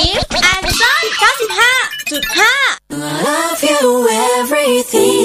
กิฟต์แอนด์จ้อย95.5 I love you everything